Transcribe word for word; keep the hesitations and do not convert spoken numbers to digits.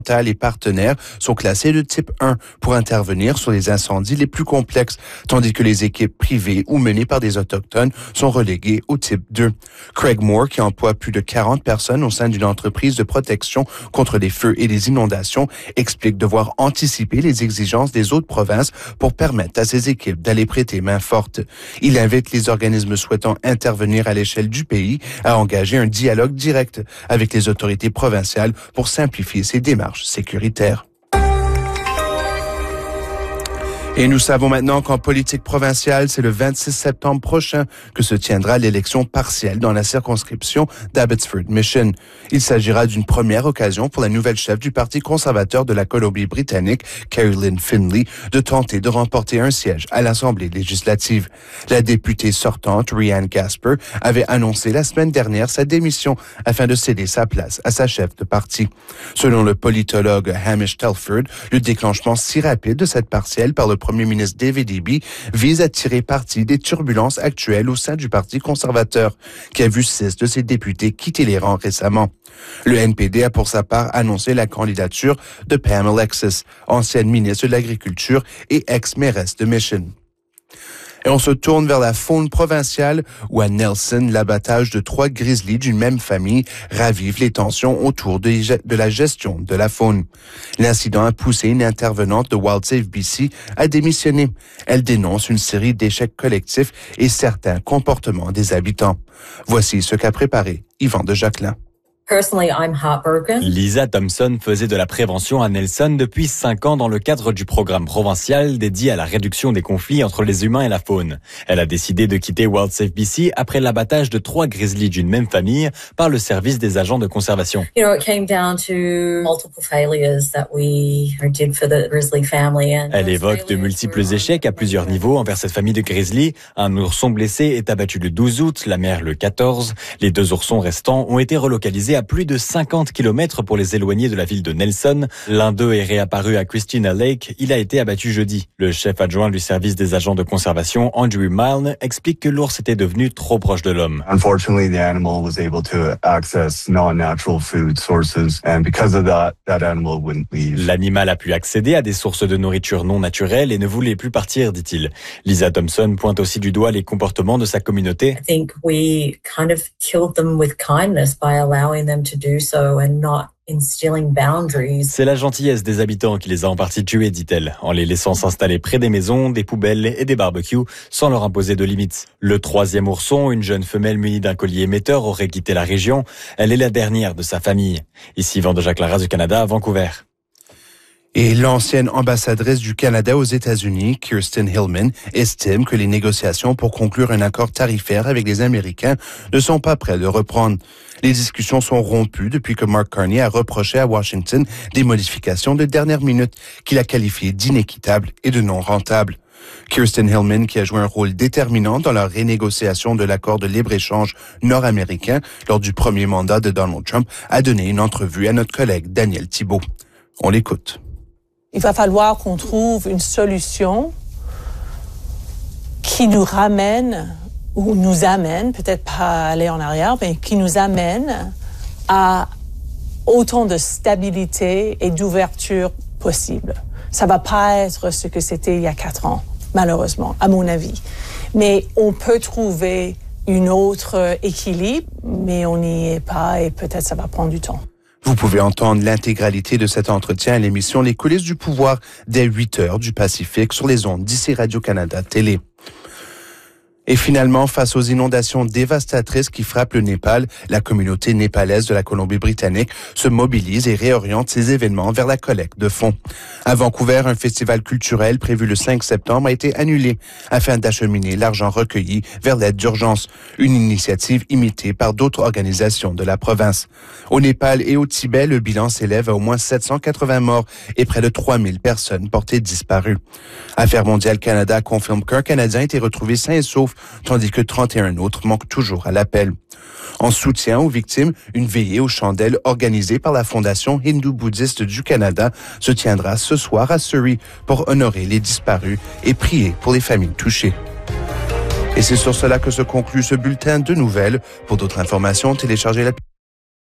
et partenaires sont classés de type un pour intervenir sur les incendies les plus complexes, tandis que les équipes privées ou menées par des Autochtones sont reléguées au type deux. Craig Moore, qui emploie plus de quarante personnes au sein d'une entreprise de protection contre les feux et les inondations, explique devoir anticiper les exigences des autres provinces pour permettre à ces équipes d'aller prêter main forte. Il invite les organismes souhaitant intervenir à l'échelle du pays à engager un dialogue direct avec les autorités provinciales pour simplifier ces démarches sécuritaire. Et nous savons maintenant qu'en politique provinciale, c'est le vingt-six septembre prochain que se tiendra l'élection partielle dans la circonscription d'Abbotsford Mission. Il s'agira d'une première occasion pour la nouvelle chef du Parti conservateur de la Colombie-Britannique, Caroline Finlay, de tenter de remporter un siège à l'Assemblée législative. La députée sortante, Rhiannon Gasper, avait annoncé la semaine dernière sa démission afin de céder sa place à sa chef de parti. Selon le politologue Hamish Telford, le déclenchement si rapide de cette partielle par le premier ministre David Eby vise à tirer parti des turbulences actuelles au sein du Parti conservateur, qui a vu six de ses députés quitter les rangs récemment. Le N P D a pour sa part annoncé la candidature de Pam Alexis, ancienne ministre de l'Agriculture et ex-mairesse de Mission. Et on se tourne vers la faune provinciale où à Nelson, l'abattage de trois grizzlies d'une même famille ravive les tensions autour de, de la gestion de la faune. L'incident a poussé une intervenante de WildSafe B C à démissionner. Elle dénonce une série d'échecs collectifs et certains comportements des habitants. Voici ce qu'a préparé Yvan de Jacquelin. Lisa Thompson faisait de la prévention à Nelson depuis cinq ans dans le cadre du programme provincial dédié à la réduction des conflits entre les humains et la faune. Elle a décidé de quitter WildSafe B C après l'abattage de trois grizzlies d'une même famille par le service des agents de conservation. You know, it came down to multiple failures that we did for the grizzly family. And Elle évoque de multiples échecs à plusieurs niveaux envers cette famille de grizzlies. Un ourson blessé est abattu le douze août, la mère le quatorze. Les deux oursons restants ont été relocalisés à plus de cinquante kilomètres pour les éloigner de la ville de Nelson. L'un d'eux est réapparu à Christina Lake. Il a été abattu jeudi. Le chef adjoint du service des agents de conservation, Andrew Milne, explique que l'ours était devenu trop proche de l'homme. Unfortunately, the animal was able to access non-natural food sources, and because of that, that animal wouldn't leave. L'animal a pu accéder à des sources de nourriture non naturelles et ne voulait plus partir, dit-il. Lisa Thompson pointe aussi du doigt les comportements de sa communauté. I think we kind of killed them with kindness by allowing them to do so and not instilling boundaries. C'est la gentillesse des habitants qui les a en partie tués, dit-elle, en les laissant s'installer près des maisons, des poubelles et des barbecues, sans leur imposer de limites. Le troisième ourson, une jeune femelle munie d'un collier émetteur, aurait quitté la région. Elle est la dernière de sa famille. Ici, Yvan de Jacquelin du Canada, à Vancouver. Et l'ancienne ambassadrice du Canada aux États-Unis, Kirsten Hillman, estime que les négociations pour conclure un accord tarifaire avec les Américains ne sont pas prêtes de reprendre. Les discussions sont rompues depuis que Mark Carney a reproché à Washington des modifications de dernière minute qu'il a qualifiées d'inéquitables et de non rentables. Kirsten Hillman, qui a joué un rôle déterminant dans la renégociation de l'accord de libre-échange nord-américain lors du premier mandat de Donald Trump, a donné une entrevue à notre collègue Daniel Thibault. On l'écoute. Il va falloir qu'on trouve une solution qui nous ramène, ou nous amène, peut-être pas aller en arrière, mais qui nous amène à autant de stabilité et d'ouverture possible. Ça va pas être ce que c'était il y a quatre ans, malheureusement, à mon avis. Mais on peut trouver une autre équilibre, mais on n'y est pas et peut-être ça va prendre du temps. Vous pouvez entendre l'intégralité de cet entretien à l'émission Les coulisses du pouvoir dès huit heures du Pacifique sur les ondes d'ici Radio-Canada Télé. Et finalement, face aux inondations dévastatrices qui frappent le Népal, la communauté népalaise de la Colombie-Britannique se mobilise et réoriente ses événements vers la collecte de fonds. À Vancouver, un festival culturel prévu le cinq septembre a été annulé afin d'acheminer l'argent recueilli vers l'aide d'urgence, une initiative imitée par d'autres organisations de la province. Au Népal et au Tibet, le bilan s'élève à au moins sept cent quatre-vingts morts et près de trois mille personnes portées disparues. Affaires mondiales Canada confirme qu'un Canadien a été retrouvé sain et sauf, tandis que trente et un autres manquent toujours à l'appel. En soutien aux victimes, une veillée aux chandelles organisée par la Fondation hindou-bouddhiste du Canada se tiendra ce soir à Surrey pour honorer les disparus et prier pour les familles touchées. Et c'est sur cela que se conclut ce bulletin de nouvelles. Pour d'autres informations, téléchargez l'application